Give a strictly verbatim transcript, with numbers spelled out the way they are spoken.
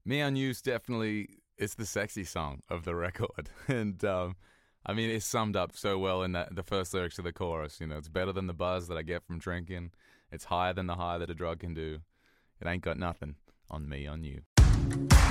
Me on You's definitely, it's the sexy song of the record. And, um, I mean, it's summed up so well in that, the first lyrics of the chorus. You know, it's better than the buzz that I get from drinking. It's higher than the high that a drug can do. It ain't got nothing on me, on you.